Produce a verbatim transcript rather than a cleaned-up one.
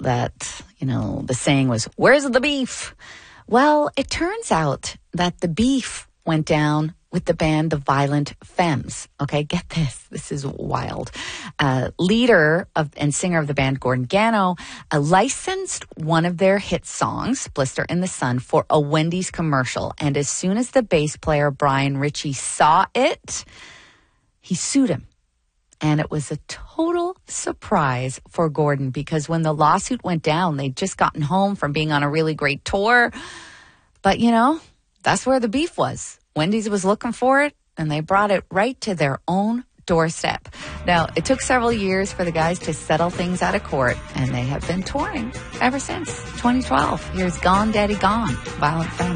that, you know, the saying was, "Where's the beef?" Well, it turns out that the beef went down with the band The Violent Femmes. Okay, get this. This is wild. Uh, leader of and singer of the band, Gordon Gano, uh, licensed one of their hit songs, Blister in the Sun, for a Wendy's commercial. And as soon as the bass player, Brian Ritchie, saw it, he sued him. And it was a total surprise for Gordon because when the lawsuit went down, they'd just gotten home from being on a really great tour. But, you know, that's where the beef was. Wendy's was looking for it, and they brought it right to their own doorstep. Now, it took several years for the guys to settle things out of court, and they have been touring ever since twenty twelve. Here's Gone Daddy Gone, Violent Femmes.